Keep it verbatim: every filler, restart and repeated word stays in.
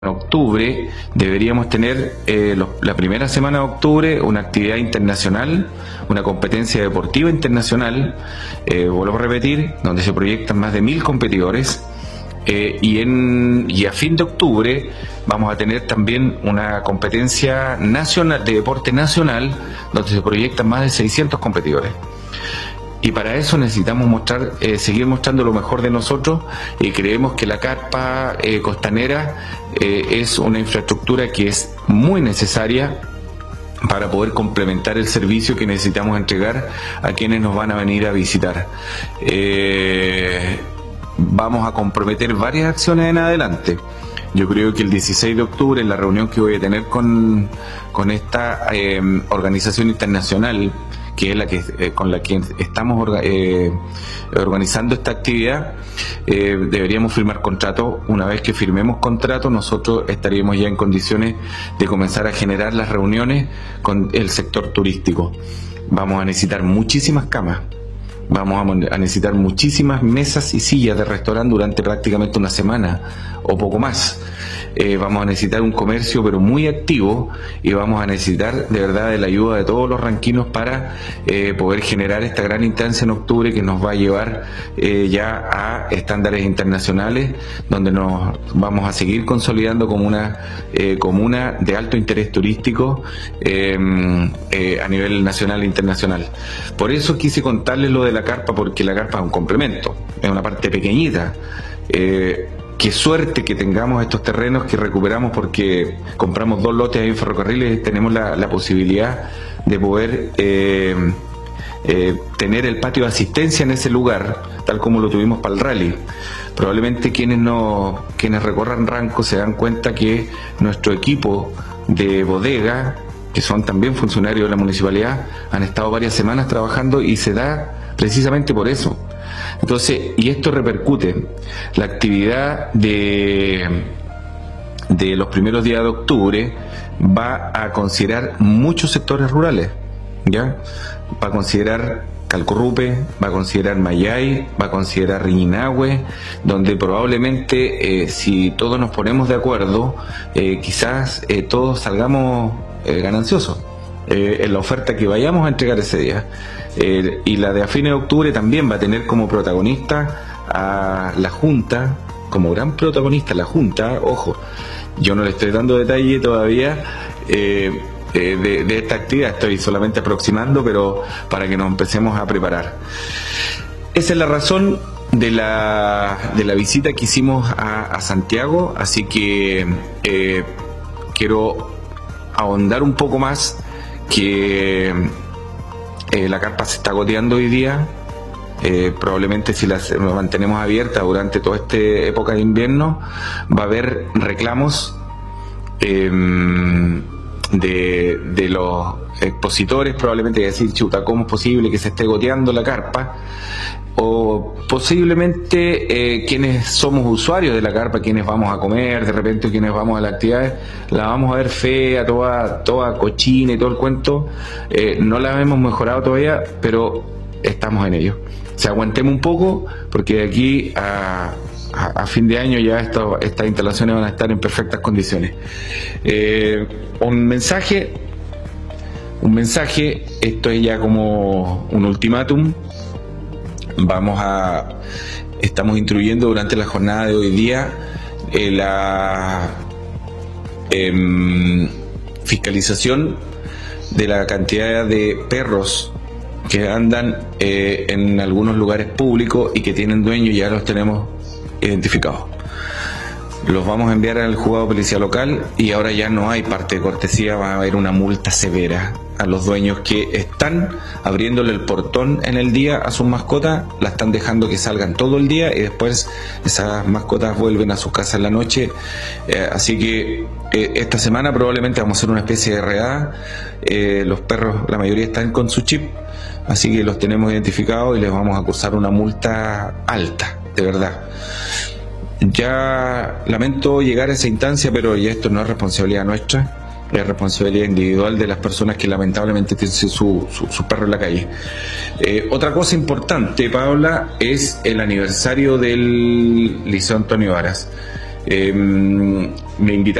En octubre deberíamos tener eh, los, la primera semana de octubre una actividad internacional, una competencia deportiva internacional, eh, vuelvo a repetir, donde se proyectan más de mil competidores, eh, y, en, y a fin de octubre vamos a tener también una competencia nacional de deporte nacional, donde se proyectan más de seiscientos competidores. Y para eso necesitamos mostrar, eh, seguir mostrando lo mejor de nosotros, y creemos que la carpa eh, costanera eh, es una infraestructura que es muy necesaria para poder complementar el servicio que necesitamos entregar a quienes nos van a venir a visitar. Eh, vamos a comprometer varias acciones en adelante. Yo creo que el dieciséis de octubre, en la reunión que voy a tener con, con esta eh, organización internacional, que es la que eh, con la que estamos orga, eh, organizando esta actividad, eh, deberíamos firmar contrato. Una vez que firmemos contrato, nosotros estaríamos ya en condiciones de comenzar a generar las reuniones con el sector turístico. Vamos a necesitar muchísimas camas, vamos a necesitar muchísimas mesas y sillas de restaurante durante prácticamente una semana o poco más. Eh, vamos a necesitar un comercio pero muy activo, y vamos a necesitar de verdad de la ayuda de todos los ranquinos para eh, poder generar esta gran instancia en octubre que nos va a llevar eh, ya a estándares internacionales, donde nos vamos a seguir consolidando como una eh, comuna de alto interés turístico eh, eh, a nivel nacional e internacional. Por eso quise contarles lo de la carpa, porque la carpa es un complemento, es una parte pequeñita. Eh, Qué suerte que tengamos estos terrenos que recuperamos, porque compramos dos lotes ahí en Ferrocarriles y tenemos la, la posibilidad de poder eh, eh, tener el patio de asistencia en ese lugar, tal como lo tuvimos para el rally. Probablemente quienes, no, quienes recorran Ranco se dan cuenta que nuestro equipo de bodega, que son también funcionarios de la municipalidad, han estado varias semanas trabajando, y se da precisamente por eso. Entonces, y esto repercute, la actividad de, de los primeros días de octubre va a considerar muchos sectores rurales, ¿ya? Va a considerar Calcorrupe, va a considerar Mayay, va a considerar Riñinahue, donde probablemente eh, si todos nos ponemos de acuerdo, eh, quizás eh, todos salgamos eh, gananciosos eh, en la oferta que vayamos a entregar ese día. Eh, y la de a fines de octubre también va a tener como protagonista a la Junta, como gran protagonista la Junta. Ojo, yo no le estoy dando detalle todavía eh, eh, de, de esta actividad, estoy solamente aproximando, pero para que nos empecemos a preparar. Esa es la razón de la, de la visita que hicimos a, a Santiago, así que eh, quiero ahondar un poco más que Eh, la carpa se está goteando hoy día. Eh, probablemente si la mantenemos abierta durante toda esta época de invierno, va a haber reclamos eh, de, de los expositores, probablemente decir, chuta, ¿cómo es posible que se esté goteando la carpa? O posiblemente eh, quienes somos usuarios de la carpa, quienes vamos a comer, de repente quienes vamos a las actividades, la vamos a ver fea, toda, toda cochina y todo el cuento. Eh, no la hemos mejorado todavía, pero estamos en ello. O sea, aguantemos un poco, porque de aquí a, a, a fin de año ya esto, estas instalaciones van a estar en perfectas condiciones. Eh, un mensaje, un mensaje, esto es ya como un ultimátum. Vamos a, estamos instruyendo durante la jornada de hoy día eh, la eh, fiscalización de la cantidad de perros que andan eh, en algunos lugares públicos y que tienen dueños. Ya los tenemos identificados. Los vamos a enviar al juzgado policial local, y ahora ya no hay parte de cortesía, va a haber una multa severa a los dueños que están abriéndole el portón en el día a sus mascotas, la están dejando que salgan todo el día, y después esas mascotas vuelven a sus casas en la noche. Eh, así que eh, esta semana probablemente vamos a hacer una especie de redada. Eh, los perros, la mayoría están con su chip, así que los tenemos identificados y les vamos a acusar una multa alta, de verdad. Ya lamento llegar a esa instancia, pero ya esto no es responsabilidad nuestra, es responsabilidad individual de las personas que lamentablemente tienen su, su, su perro en la calle. Eh, otra cosa importante, Paula, es el aniversario del Liceo Antonio Varas. Eh, me invitaron